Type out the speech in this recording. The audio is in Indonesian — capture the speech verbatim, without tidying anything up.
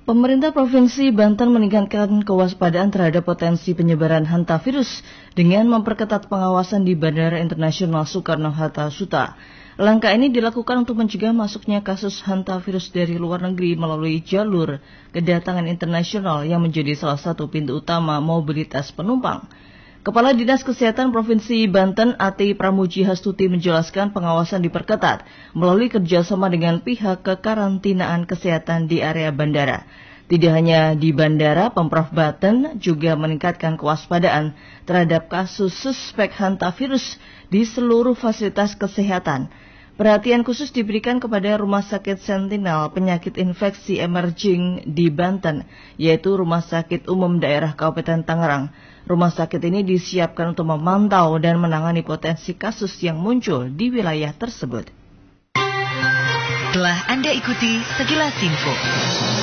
Pemerintah Provinsi Banten meningkatkan kewaspadaan terhadap potensi penyebaran hantavirus dengan memperketat pengawasan di Bandara Internasional Soekarno-Hatta Suta. Langkah ini dilakukan untuk mencegah masuknya kasus hantavirus dari luar negeri melalui jalur kedatangan internasional yang menjadi salah satu pintu utama mobilitas penumpang. Kepala Dinas Kesehatan Provinsi Banten Ati Pramuji Hastuti menjelaskan pengawasan diperketat melalui kerjasama dengan pihak kekarantinaan kesehatan di area bandara. Tidak hanya di bandara, Pemprov Banten juga meningkatkan kewaspadaan terhadap kasus suspek hantavirus di seluruh fasilitas kesehatan. Perhatian khusus diberikan kepada Rumah Sakit Sentinel Penyakit Infeksi Emerging di Banten, yaitu Rumah Sakit Umum Daerah Kabupaten Tangerang. Rumah sakit ini disiapkan untuk memantau dan menangani potensi kasus yang muncul di wilayah tersebut. Telah Anda ikuti sekilas info.